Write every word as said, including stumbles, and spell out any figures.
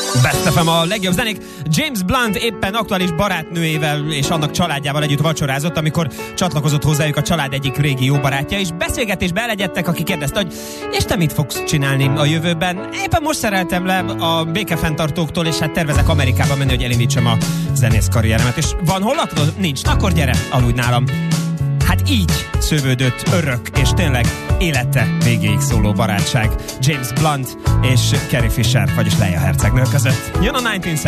Best ef em a legjobb zenék. James Blunt éppen aktuális barátnőjével és annak családjával együtt vacsorázott, amikor csatlakozott hozzájuk a család egyik régi jó barátja, és beszélgetésbe elegyedtek, aki kérdezte, hogy és te mit fogsz csinálni a jövőben? Éppen most szereltem le a békefenntartóktól, és hát tervezek Amerikába menni, hogy elindítsam a zenész karrieremet. És van hol laknod? Nincs. Na akkor gyere, aludj nálam. Hát így szövődött örök, és tényleg élete végéig szóló barátság James Blunt és Carrie Fisher, vagyis Leia hercegnő között. Jön a kilencvenkilenc